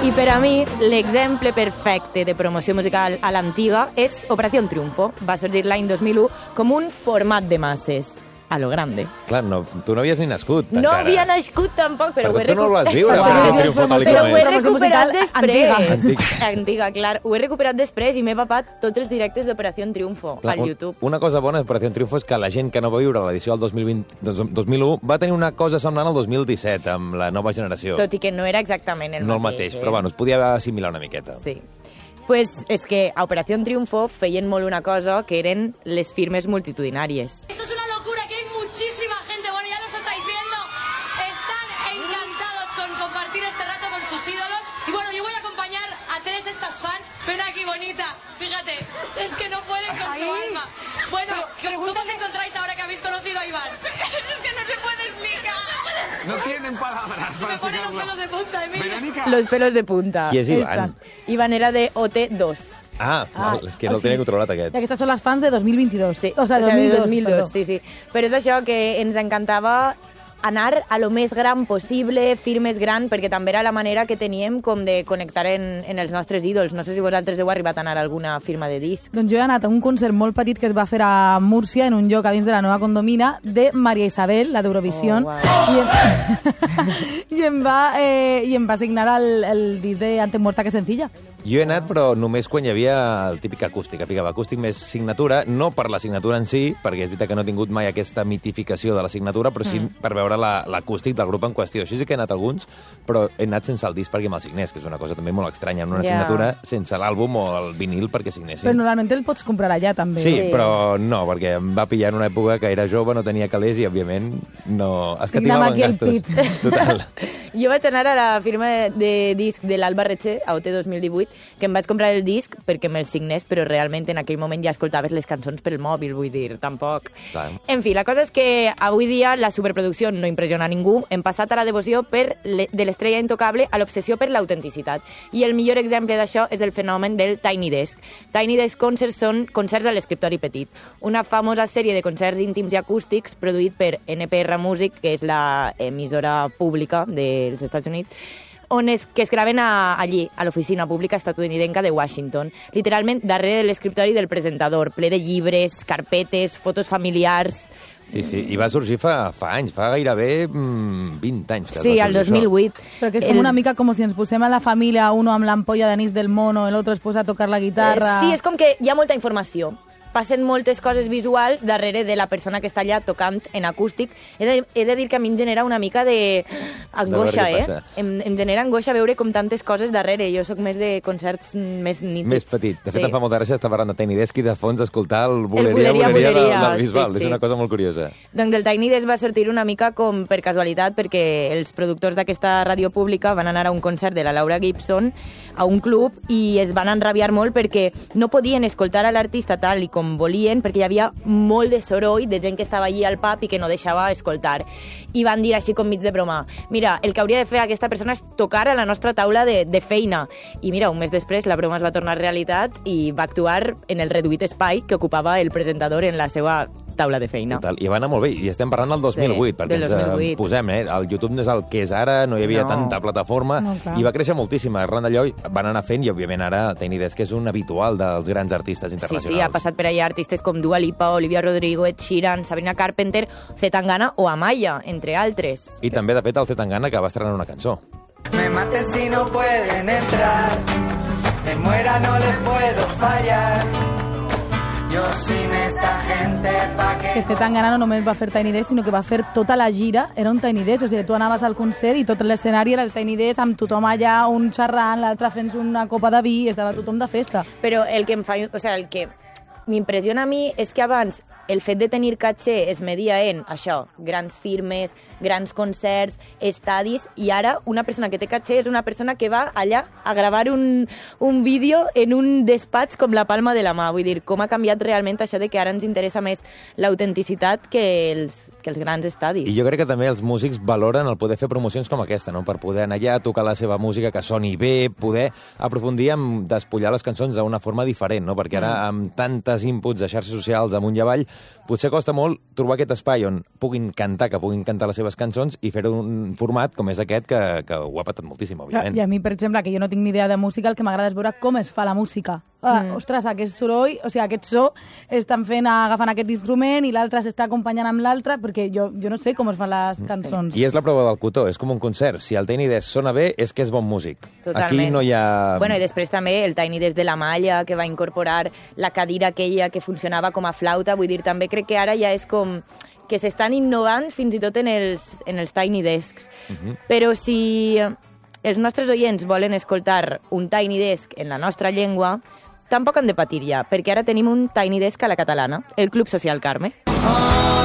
I per a mi, l'exemple perfecte de promoció musical a l'antiga és Operación Triunfo. Va sorgir l'any 2001 com un format de masses. A lo grande. Clar, no, tu no havies ni nascut, encara. No havia nascut tampoc, però ho he recuperat. Tu no el vas viure, però ho he recuperat després. Antiga, clar. Ho he recuperat després i m'he papat tots els directes d'Operació Triunfo al YouTube. Una cosa bona d'Operació Triunfo és que la gent que no va viure l'edició del 2001 va tenir una cosa semblant al 2017, amb la nova generació. Tot i que no era exactament el mateix. Però bueno, es podia assimilar una miqueta. Sí. Pues és que a Operació Triunfo feien molt una cosa que eren les firmes multitudinàries. Esto es una locura, que hay muchísima gente, bueno, ya los estáis viendo, están encantados con compartir este rato con sus ídolos. Y bueno, yo voy a acompañar a 3 de estas fans. Ven aquí, bonita, fíjate, es que no pueden con su alma. Bueno, ¿cómo os encontráis ahora que habéis conocido a Iván? Es que no se puede explicar. No tienen palabras. Se me ponen los pelos de punta, Emilia. Verónica. Los pelos de punta. Qui és Iván? Iván era de OT2. És que no el tenia controlat, aquest. Aquestes són les fans de 2022. Sí, o sigui, de 2002, sí. Però és això que ens encantava anar a lo més gran possible, firmes gran, perquè també era la manera que teníem com de connectar en els nostres ídols. No sé si vosaltres heu arribat a anar a alguna firma de disc. Doncs jo he anat a un concert molt petit que es va fer a Múrcia, en un lloc a dins de la nova condomina, de Maria Isabel, la d'Eurovision, i em va signar el disc de Antes muerta que sencilla. Jo he anat, però només quan hi havia el típic acústic. Ficava acústic més signatura, no per la signatura en si, perquè és veritat que no he tingut mai aquesta mitificació de la signatura, però sí per veure l'acústic del grup en qüestió. Així sí que he anat a alguns, però he anat sense el disc perquè me'l signés, que és una cosa també molt estranya, en una signatura sense l'àlbum o el vinil perquè signessin. Però normalment el pots comprar allà, també. Sí, però no, perquè em va pillar en una època que era jove, no tenia calés i, òbviament, no... escatimava en gastos. Total. Jo vaig anar a la firma de disc de l'Alba Retxe, a OT 2018, que em vaig comprar el disc perquè me'l signés, però realment en aquell moment ja escoltaves les cançons pel mòbil, vull dir, tampoc. Clar. En fi, la cosa és que avui dia la superproducció no impressiona a ningú, hem passat a la devoció de l'estrella intocable a l'obsessió per l'autenticitat. I el millor exemple d'això és el fenomen del Tiny Desk. Tiny Desk Concerts són concerts a l'escriptori petit, una famosa sèrie de concerts íntims i acústics produït per NPR Music, que és la emissora pública dels Estats Units, que es graven allí, a l'oficina pública estatunidenca de Washington. Literalment, darrere de l'escriptori del presentador, ple de llibres, carpetes, fotos familiars... Sí, i va sorgir fa anys, fa gairebé 20 anys que sí, va al 2008. Però que és com una mica com si ens posem a la família, uno amb l'ampolla d'anís del mono, l'altre es posa a tocar la guitarra... Sí, és com que hi ha molta informació. Passen moltes coses visuals darrere de la persona que està allà tocant en acústic. He de dir que a mi em genera una mica d'angoixa, Em genera angoixa veure com tantes coses darrere. Jo sóc més de concerts més nítids. Més petits. De fet, em fa molta gràcia estar parlant de Tiny Desk i de fons escoltar el Buleria del Bisbal. És una cosa molt curiosa. Doncs el Tiny Desk va sortir una mica com per casualitat, perquè els productors d'aquesta ràdio pública van anar a un concert de la Laura Gibson a un club i es van enrabiar molt perquè no podien escoltar a l'artista tal i com volien, perquè hi havia molt de soroll de gent que estava allí al pub i que no deixava escoltar. I van dir així com mig de broma, mira, el que hauria de fer aquesta persona és tocar a la nostra taula de feina. I mira, un mes després la broma es va tornar realitat i va actuar en el reduït espai que ocupava el presentador en la seva taula de feina. Total. I va anar molt bé. I estem parlant del 2008, perquè ens posem, el YouTube no és el que és ara, no hi havia tanta plataforma, i va créixer moltíssim. Arran d'allò van anar fent, i òbviament ara Tiny Desk és un habitual dels grans artistes internacionals. Sí, ha passat per allà artistes com Dua Lipa, Olivia Rodrigo, Ed Sheeran, Sabrina Carpenter, Zetangana o Amaya, entre altres. I també, de fet, el Zetangana, que va estrenar una cançó. Me maten si no pueden entrar, me muera no les puedo fallar. Yo sin esta gente pa' que... Que Zetangana no només va fer Tiny Desk, sinó que va fer tota la gira, era un Tiny Desk, o sigui, tu anaves al concert i tot l'escenari era el Tiny Desk, amb tothom allà, un xerrant, l'altre fent una copa de vi, estava tothom de festa. Però el que el que m'impressiona a mi és que abans el fet de tenir caché es media en això, grans firmes, grans concerts, estadis, i ara una persona que té caché és una persona que va allà a gravar un vídeo en un despatx com la palma de la mà. Vull dir, com ha canviat realment això de que ara ens interessa més l'autenticitat que que els grans estadis. I jo crec que també els músics valoren el poder fer promocions com aquesta, no? Per poder anar allà, tocar la seva música, que soni bé, poder aprofundir en despullar les cançons d'una forma diferent, no? Perquè ara, amb tantes inputs de xarxes socials amunt i avall, potser costa molt trobar aquest espai on puguin cantar, que puguin cantar les seves cançons i fer un format com és aquest, que ho ha patat moltíssim, òbviament. I a mi, per exemple, que jo no tinc ni idea de música, el que m'agrada és veure com es fa la música. Ostres, aquest soroll, o sigui, aquest so, estan agafant aquest instrument i l'altre s'està acompanyant amb l'altre, perquè jo no sé com es fan les cançons. I és la prova del cotó, és com un concert. Si el Tiny Desk sona bé, és que és bon músic. Totalment. Aquí no hi ha... Bueno, i després també el Tiny Desk de la malla, que va incorporar la cadira aquella que funcionava com a flauta, vull dir, també crec que ara ja és com que s'estan innovant fins i tot en els Tiny Desks. Però si els nostres oients volen escoltar un Tiny Desk en la nostra llengua, tampoc han de patir ja, perquè ara tenim un Tiny Desk a la catalana, el Club Social Carme.